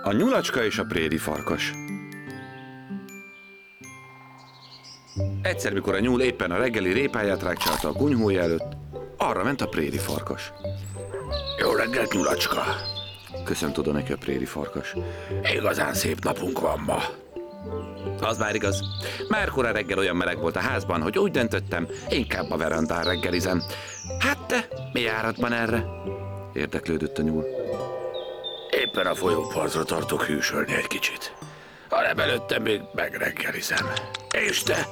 A nyulacska és a préri farkas. Egyszer, mikor a nyúl éppen a reggeli répáját rákcsálta a kunyhója előtt, arra ment a préri farkas. Jó reggelt, nyulacska! Köszönt oda neki a préri farkas. Igazán szép napunk van ma. Az már igaz. Már korán reggel olyan meleg volt a házban, hogy úgy döntöttem, inkább a verandán reggelizem. Hát te, mi járatban erre? Érdeklődött a nyúl. Éppen a folyópartra tartok hűsölni egy kicsit. Hanem előtte még megreggelizem. És te?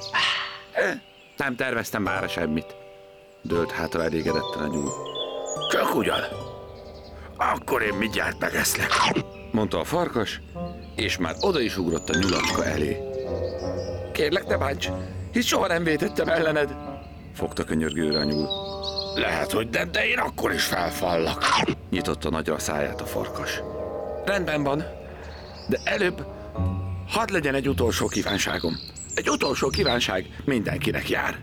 Nem terveztem mára semmit. Dőlt hátra elégedetten a nyúl. Csak ugyan. Akkor én mindjárt megeszlek, mondta a farkas, és már oda is ugrott a nyulacska elé. Kérlek, ne bánts, hisz soha nem vétettem ellened, fogta könyörgőre a nyúl. Lehet, hogy nem, de én akkor is felfallak, nyitotta nagyra a száját a farkas. Rendben van, de előbb hadd legyen egy utolsó kívánságom. Egy utolsó kívánság mindenkinek jár.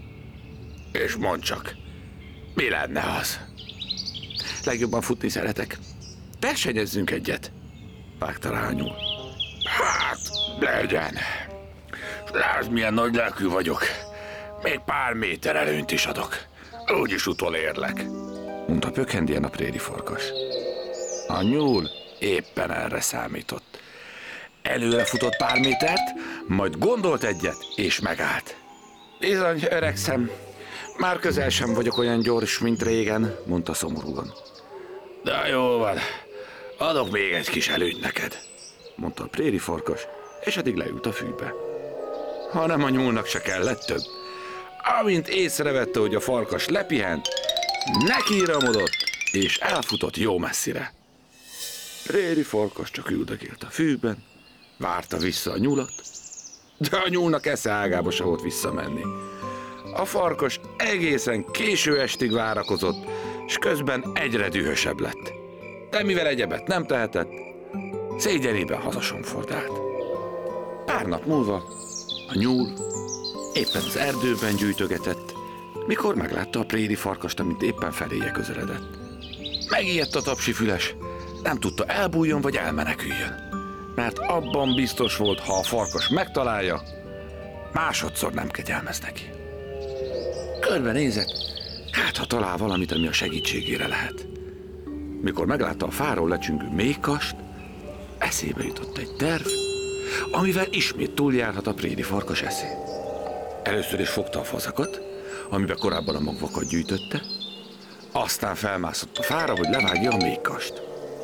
És mondd csak, mi lenne az? Legjobban futni szeretek. Versenyezzünk egyet, vágta rá a nyúl. Hát, legyen. Lásd, milyen nagy lelkű vagyok. Még pár méter előnyt is adok. Úgyis utolérlek, mondta pökhendien a préri farkas. A nyúl éppen erre számított. Előre futott pár métert, majd gondolt egyet, és megállt. Bizony, öregszem. Már közel sem vagyok olyan gyors, mint régen, mondta szomorúan. De jó van, adok még egy kis előnyt neked, mondta a préri farkas, és addig leült a fűbe. Hanem a nyúlnak se kellett több. Amint észrevette, hogy a farkas lepihent, nekiramodott, és elfutott jó messzire. Préri farkas csak üldögélt a fűben, várta vissza a nyulat, de a nyúlnak esze ágába se volt visszamenni. A farkas egészen késő estig várakozott, és közben egyre dühösebb lett. De mivel egyebet nem tehetett, szégyenében hazasomfordált. Pár nap múlva a nyúl éppen az erdőben gyűjtögetett, mikor meglátta a préri farkast, amint éppen feléje közeledett. Megijedt a tapsifüles, nem tudta elbújjon vagy elmeneküljön, mert abban biztos volt, ha a farkas megtalálja, másodszor nem kegyelmez neki. Körbenézett, hát ha talál valamit, ami a segítségére lehet. Mikor meglátta a fáról lecsüngő méhkast, eszébe jutott egy terv, amivel ismét túljárhat a préri farkas eszén. Először is fogta a fazakat, amiben korábban a magvakat gyűjtötte, aztán felmászott a fára, hogy levágja a méhkast.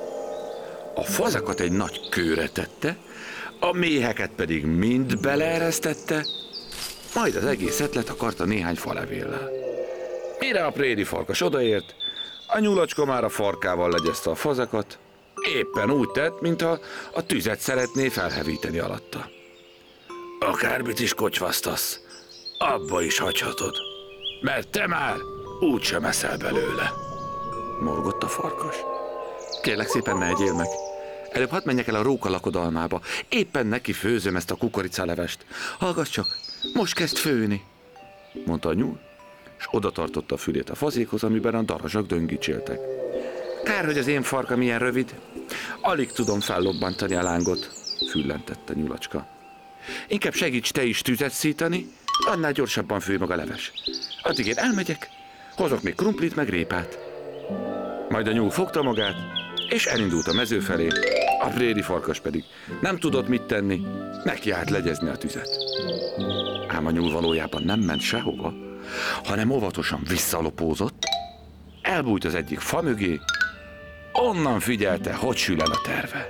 A fazakat egy nagy kőre tette, a méheket pedig mind beleeresztette, majd az egészet letakarta néhány falevéllel. Mire a préri farkas odaért, a nyulacska már a farkával legyezte a fazakat, éppen úgy tett, mintha a tüzet szeretné felhevíteni alatta. Akármit is kocsvasztasz, abba is hagyhatod, mert te már úgysem eszel belőle, morgott a farkas. Kérlek szépen, ne egyél meg. Előbb hadd menjek el a róka lakodalmába. Éppen neki főzöm ezt a kukoricalevest. Hallgass csak, most kezd főni, mondta a nyúl, és oda tartotta a fülét a fazékhoz, amiben a darazsak döngítséltek. Kár, hogy az én farkam ilyen rövid. Alig tudom fellobbantani a lángot, füllentette nyulacska. Inkább segíts te is tüzet szítani, annál gyorsabban főj meg a leves. Addig én elmegyek, hozok még krumplit meg répát. Majd a nyúl fogta magát, és elindult a mező felé, a préri farkas pedig nem tudott mit tenni, neki állt legyezni a tüzet. Ám a nyúl valójában nem ment sehova, hanem óvatosan visszalopózott, elbújt az egyik fa mögé, onnan figyelte, hogy sül el a terve.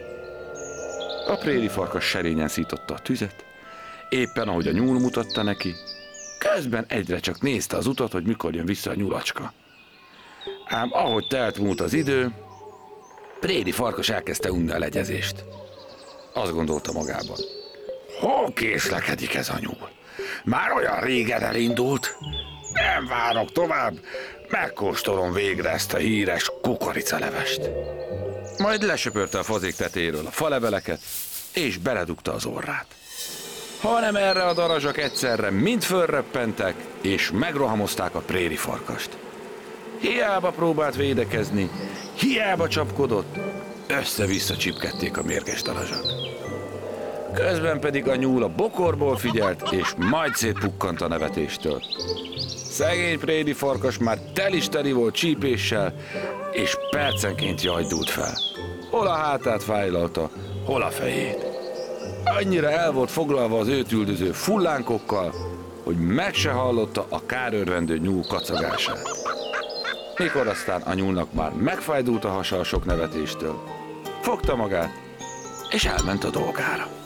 A préri farkas serényen szította a tüzet, éppen ahogy a nyúl mutatta neki, közben egyre csak nézte az utat, hogy mikor jön vissza a nyulacska. Ám ahogy telt múlt az idő, préri farkas elkezdte unni a legyezést. Azt gondolta magában. Hol késlekedik ez a nyúl? Már olyan régen elindult. Nem várok tovább, megkóstolom végre ezt a híres kukoricalevest. Majd lesöpörte a fazék tetejéről a faleveleket, és beledugta az orrát. Hanem erre a darazsak egyszerre mind fölröppentek, és megrohamozták a préri farkast. Hiába próbált védekezni, hiába csapkodott, össze-vissza csipkedték a mérges darazsak. Közben pedig a nyúl a bokorból figyelt, és majd szétpukkant a nevetéstől. Szegény prédi farkas már teli volt csípéssel, és percenként jajdult fel. Hol a hátát fájlalta, hol a fejét. Annyira el volt foglalva az őt üldöző fullánkokkal, hogy meg se hallotta a kárörvendő nyúl kacagását. Mikor aztán a nyúlnak már megfájdult a hasa a sok nevetéstől, fogta magát, és elment a dolgára.